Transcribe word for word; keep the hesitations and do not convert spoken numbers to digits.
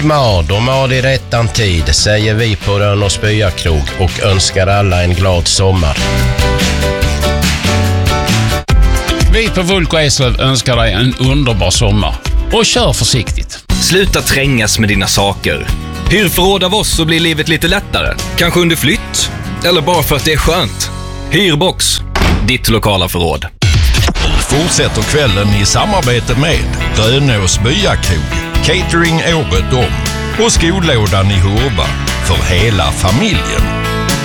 Ja, de har det i rättan tid, säger vi på Rönnås Byakrog och önskar alla en glad sommar. Vi på Vulko Eslöv önskar dig en underbar sommar. Och kör försiktigt. Sluta trängas med dina saker. Hyr förråd av oss så blir livet lite lättare. Kanske under flytt. Eller bara för att det är skönt. Hyrbox. Ditt lokala förråd. Fortsätter kvällen i samarbete med Rönnås Byakrog, catering året om och skolådan i Hurba för hela familjen.